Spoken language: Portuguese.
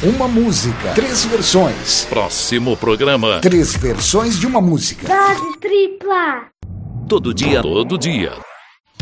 uma música, 3 versões. Próximo programa. 3 versões de uma música. Dose tripla. Todo dia.